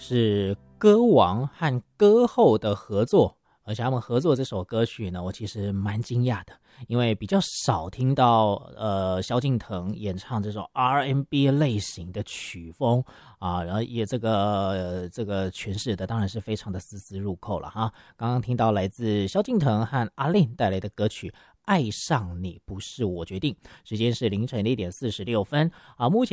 是歌王和歌后的合作，而且他们合作这首歌曲呢，我其实蛮惊讶的，因为比较少听到萧敬腾演唱这种 R&B 类型的曲风啊，然后也这个诠释的当然是非常的丝丝入扣了哈。刚刚听到来自萧敬腾和阿令带来的歌曲《爱上你不是我决定》，时间是凌晨1点46分啊，目前